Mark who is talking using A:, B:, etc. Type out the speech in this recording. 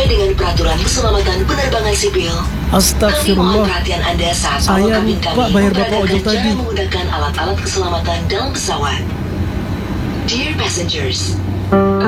A: dengan peraturan keselamatan penerbangan sipil, kami mohon
B: Astagfirullah.
A: perhatian Anda saat
B: Saya
A: awak kabin
B: lupa
A: kami
B: bayar bapak ojol
A: memperagakan cara
B: tadi.
A: menggunakan alat-alat keselamatan dalam pesawat. Dear passengers,